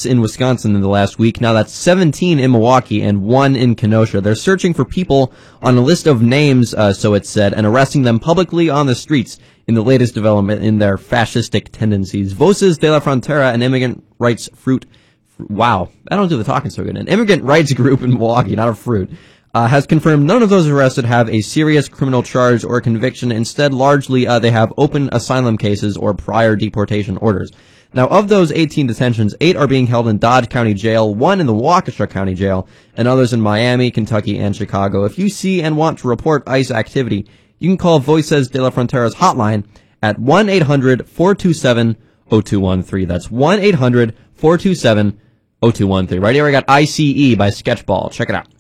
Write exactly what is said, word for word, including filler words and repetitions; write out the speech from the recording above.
arrests in Wisconsin in the last week. Now that's seventeen in Milwaukee and one in Kenosha. They're searching for people on a list of names, uh, so it's said, and arresting them publicly on the streets in the latest development in their fascistic tendencies. Voces de la Frontera, an immigrant rights fruit, wow, I don't do the talking so good, an immigrant rights group in Milwaukee, not a fruit, uh, has confirmed none of those arrested have a serious criminal charge or conviction. Instead, largely, uh, they have open asylum cases or prior deportation orders. Now, of those eighteen detentions, eight are being held in Dodge County Jail, one in the Waukesha County Jail, and others in Miami, Kentucky, and Chicago. If you see and want to report ICE activity, you can call Voices de la Frontera's hotline at one eight hundred four two seven oh two one three. That's one eight hundred four two seven oh two one three. Right here I got I C E by Sketchball. Check it out.